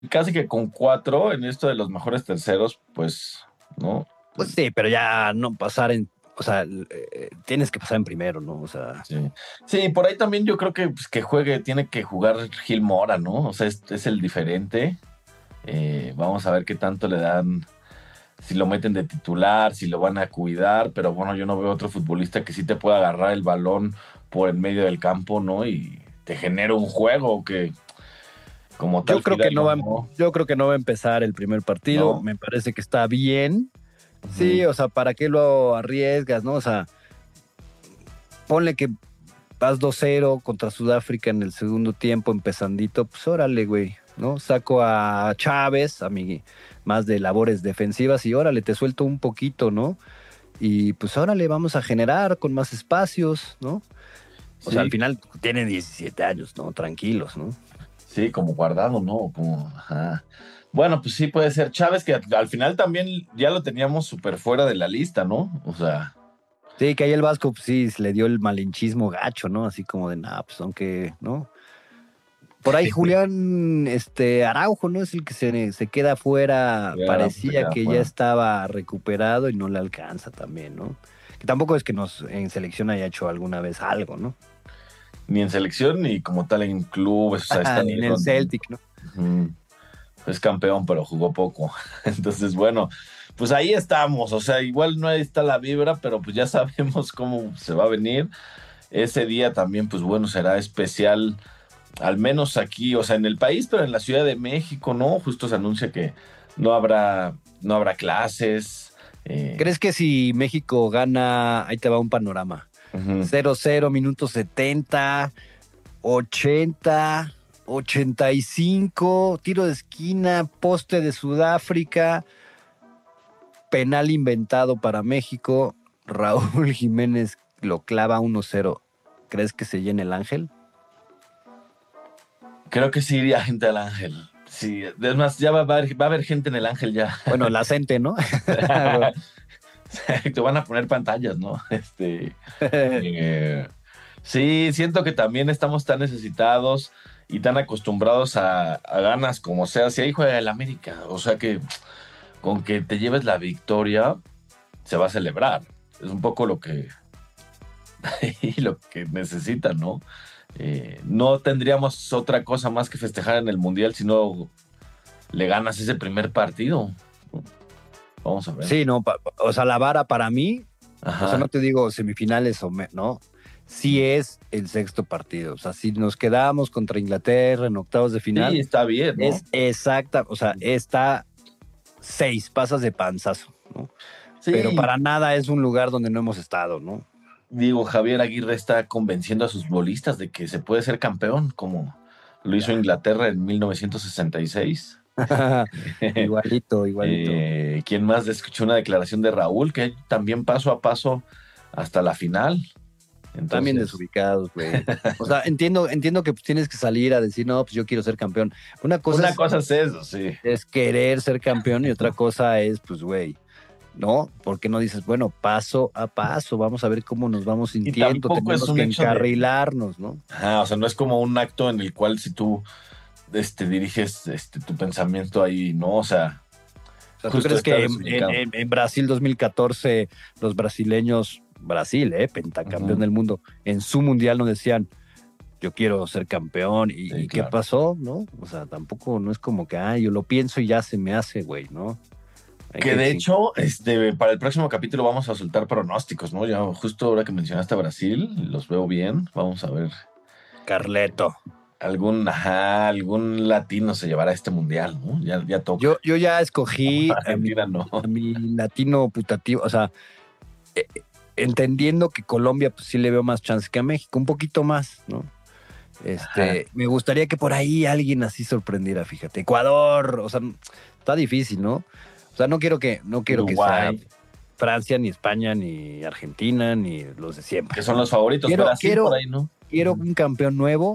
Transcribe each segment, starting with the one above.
casi que con 4 en esto de los mejores terceros, pues, ¿no? Pues sí, pero ya no pasar o sea, tienes que pasar en primero, ¿no? O sea. Sí. Sí, por ahí también yo creo que, pues, tiene que jugar Gil Mora, ¿no? O sea, es el diferente. Vamos a ver qué tanto le dan, si lo meten de titular, si lo van a cuidar, pero bueno, yo no veo otro futbolista que sí te pueda agarrar el balón por el medio del campo, ¿no? Y te genere un juego que como Yo tal creo que no Fidalgo, va, ¿no? yo creo que no va a empezar el primer partido. ¿No? Me parece que está bien. Ujú. Sí, o sea, ¿para qué lo arriesgas, no? O sea, ponle que vas 2-0 contra Sudáfrica en el segundo tiempo, empezandito, pues órale, güey, ¿no? Saco a Chávez, a mi más de labores defensivas y órale, te suelto un poquito, ¿no? Y pues órale, vamos a generar con más espacios, ¿no? O sea, al Sí, final tienen 17 años, ¿no? Tranquilos, ¿no? sí, como guardado, ¿no? Como, ajá. Bueno, pues sí puede ser Chávez, que al final también ya lo teníamos súper fuera de la lista, ¿no? O sea, Sí, que ahí el Vasco, pues sí, se le dio el malinchismo gacho, ¿no? Así como de, nah, pues aunque, ¿no? Por ahí Julián Araujo, ¿no? Es el que se queda afuera. ya se Parecía queda que ya fuera. estaba recuperado y no le alcanza también, ¿no? Que tampoco es que nos en selección haya hecho alguna vez algo, ¿no? Ni en selección ni como tal en clubes, o sea, está Ni ahí en el Celtic, ¿no? ujú, es campeón, pero jugó poco. Entonces, bueno, pues ahí estamos, o sea, igual no está la vibra, pero pues ya sabemos cómo se va a venir. Ese día también, pues bueno, será especial, al menos aquí, o sea, en el país, pero en la Ciudad de México, ¿no? Justo se anuncia que no habrá clases. ¿Crees que si México gana, ahí te va un panorama? Ujú. 0-0, minuto 70, 80, 85, tiro de esquina, poste de Sudáfrica, penal inventado para México, Raúl Jiménez lo clava 1-0. ¿Crees que se llene el Ángel? Creo que sí iría gente al Ángel. Sí, es más, ya va a haber gente en el Ángel ya. Bueno, la Cente, ¿no? Te van a poner pantallas, ¿no? Eh, sí, siento que también estamos tan necesitados y tan acostumbrados a ganas como sea. Si ahí juega el América, o sea que con que te lleves la victoria, se va a celebrar. Es un poco lo que necesitan, ¿no? No tendríamos otra cosa más que festejar en el Mundial si no le ganas ese primer partido. Vamos a ver. Sí, no, o sea, la vara para mí, o sea, no Ajá. te digo semifinales no, sí es el sexto partido. O sea, si nos quedamos contra Inglaterra en octavos de Sí, final, está bien, ¿no? es exacta, o sea, está 6, pasas de panzazo, ¿no? Pero Sí, para nada es un lugar donde no hemos estado, ¿no? digo, Javier Aguirre está convenciendo a sus bolistas de que se puede ser campeón, como lo hizo Ya. Inglaterra en 1966. Igualito, igualito. ¿Quién más escuchó una declaración de Raúl que también paso a paso hasta la final? También Entonces, desubicados, güey. O sea, entiendo que pues, tienes que salir a decir, no, pues yo quiero ser campeón. Una cosa una cosa es eso, sí. es querer ser campeón y otra cosa es, pues, güey, ¿no? Porque no dices, bueno, paso a paso, vamos a ver cómo nos vamos Y sintiendo, tampoco es tenemos un que hecho de, encarrilarnos, ¿no? ajá, o sea, no es como un acto en el cual si tú diriges tu pensamiento ahí, ¿no? O sea, O sea, ¿tú justo crees está que desubicado. en Brasil 2014 los brasileños, Brasil, pentacampeón Ujú. del mundo, en su mundial no decían, yo quiero ser campeón Sí, y qué claro. pasó, ¿no? O sea, tampoco no es como que, yo lo pienso y ya se me hace, güey, ¿no? Hay Que que de chingar. hecho, para el próximo capítulo vamos a soltar pronósticos, ¿no? Ya justo ahora que mencionaste a Brasil, los veo bien. Vamos a ver. Carleto. Algún latino se llevará este mundial, ¿no? Ya toca. Yo ya escogí Argentina no. a mi latino putativo, o sea, eh, entendiendo que Colombia pues sí le veo más chance que a México, un poquito más, ¿no? Ajá. Me gustaría que por ahí alguien así sorprendiera, fíjate. Ecuador, o sea, está difícil, ¿no? O sea, no quiero que sea Uruguay, Francia, ni España, ni Argentina, ni los de que siempre, son ¿no? los favoritos. Quiero, Brasil por quiero, ahí, ¿no? quiero Ujú. un campeón nuevo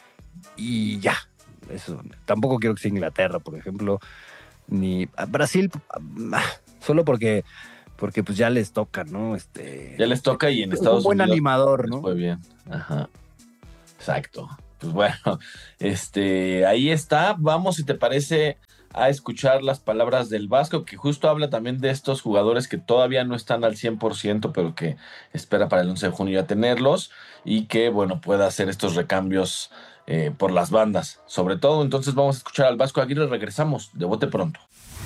y ya. Eso. Tampoco quiero que sea Inglaterra, por ejemplo, ni a Brasil, solo porque pues ya les toca, ¿no? Ya les toca y en Es un Estados buen Unidos animador, les ¿no? fue bien. Ajá. Exacto. pues bueno, ahí está. Vamos, si te parece, a escuchar las palabras del Vasco, que justo habla también de estos jugadores que todavía no están al 100%, pero que espera para el 11 de junio ya tenerlos y que, bueno, pueda hacer estos recambios por las bandas, sobre todo. Entonces vamos a escuchar al Vasco Aguirre, regresamos de bote pronto.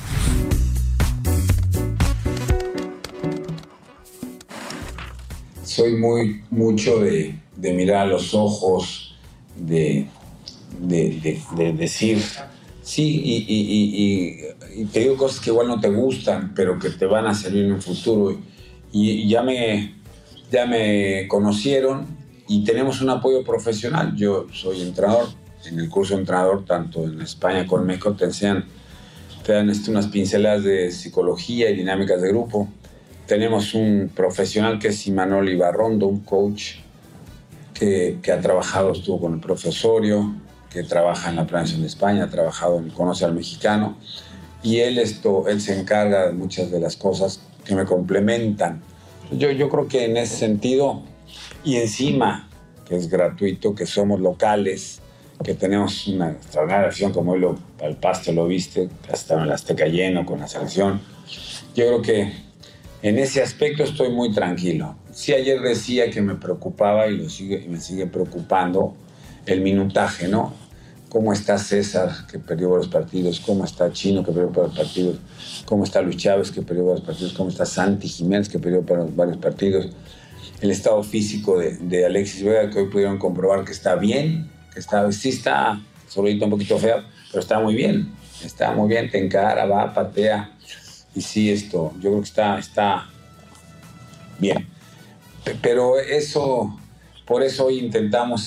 Soy mucho de mirar a los ojos, de decir sí, y te digo cosas que igual no te gustan, pero que te van a servir en un futuro. Y ya me conocieron y tenemos un apoyo profesional. Yo soy entrenador, en el curso de entrenador, tanto en España como en México, te dan unas pinceladas de psicología y dinámicas de grupo. Tenemos un profesional que es Imanol Ibarrondo, un coach que ha trabajado, estuvo con el profesorio, que trabaja en la planeación de España, conoce al mexicano, y él se encarga de muchas de las cosas que me complementan. Yo creo que en ese sentido, y encima, que es gratuito, que somos locales, que tenemos una extraordinaria acción, como hoy al Pasto lo viste, hasta en el Azteca lleno con la selección. Yo creo que en ese aspecto estoy muy tranquilo. Sí, ayer decía que me preocupaba y me sigue preocupando el minutaje, ¿no? ¿Cómo está César, que perdió varios partidos? ¿Cómo está Chino, que perdió varios partidos? ¿Cómo está Luis Chávez, que perdió varios partidos? ¿Cómo está Santi Jiménez, que perdió varios partidos? El estado físico de Alexis Vega, que hoy pudieron comprobar que está bien, sí está solito, un poquito feo, pero está muy bien, te encara, va, patea. Y sí, yo creo que está bien. Pero por eso hoy intentamos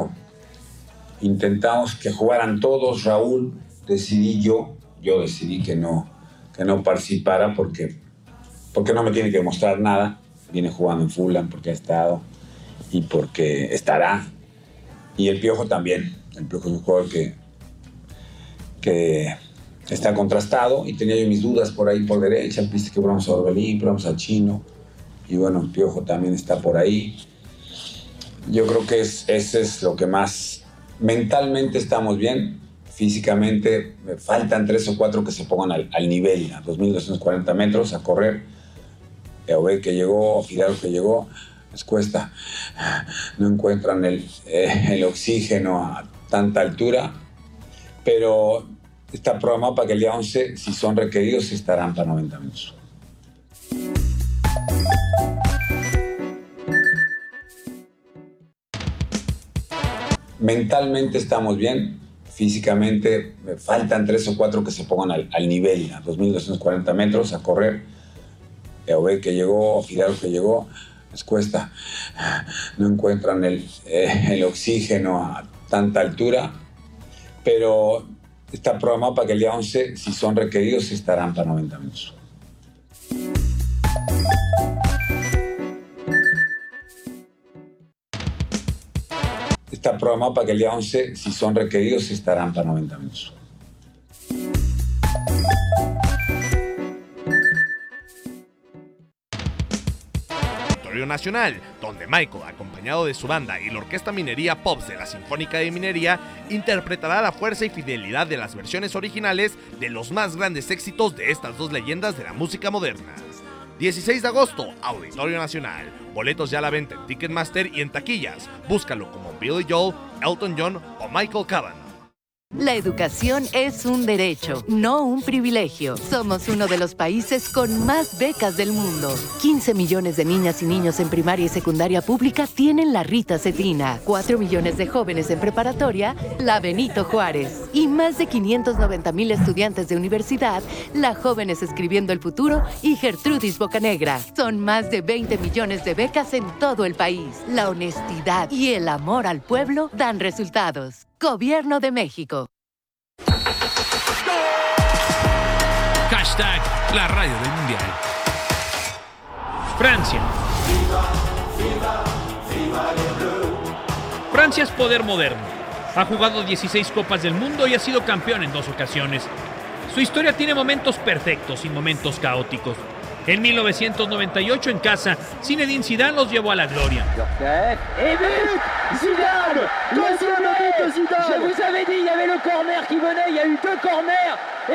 que jugaran todos. Raúl, yo decidí que no participara porque no me tiene que demostrar nada. Viene jugando en Fulham porque ha estado y porque estará. Y el Piojo también. El Piojo es un jugador que está contrastado, y tenía yo mis dudas por ahí por derecha. Viste que probamos a Orbelín, probamos a Chino, y bueno, el Piojo también está por ahí. Yo creo que ese es lo que más. Mentalmente estamos bien, físicamente me faltan 3 o 4 que se pongan al nivel, a 2.240 metros a correr. Eobe que llegó, Fidalgo que llegó, les cuesta, no encuentran el oxígeno a tanta altura, pero está programado para que el día 11, si son requeridos, estarán para 90 minutos. Mentalmente estamos bien, físicamente me faltan 3 o 4 que se pongan al nivel, a 2.240 metros a correr. Eobe que llegó, Fidalgo que llegó, les cuesta, no encuentran el oxígeno a tanta altura, pero está programado para que el día 11, si son requeridos, estarán para 90 minutos. Está programado para que el día 11, si son requeridos, estarán para 90 minutos. Nacional, donde Michael, acompañado de su banda y la Orquesta Minería Pops de la Sinfónica de Minería, interpretará la fuerza y fidelidad de las versiones originales de los más grandes éxitos de estas dos leyendas de la música moderna. 16 de agosto, Auditorio Nacional. Boletos ya a la venta en Ticketmaster y en taquillas. Búscalo como Billy Joel, Elton John o Michael Cavan. La educación es un derecho, no un privilegio. Somos uno de los países con más becas del mundo. 15 millones de niñas y niños en primaria y secundaria pública tienen la Rita Cetina. 4 millones de jóvenes en preparatoria, la Benito Juárez. Y más de 590,000 estudiantes de universidad, la Jóvenes Escribiendo el Futuro y Gertrudis Bocanegra. Son más de 20 millones de becas en todo el país. La honestidad y el amor al pueblo dan resultados. Gobierno de México. Hashtag la radio del mundial. Francia. Francia es poder moderno. Ha jugado 16 Copas del Mundo y ha sido campeón en 2 ocasiones. Su historia tiene momentos perfectos y momentos caóticos. En 1998 en casa, Zinedine Zidane los llevó a la gloria. Je vous avais dit, il y avait le corner qui venait, il y a eu 2 corners.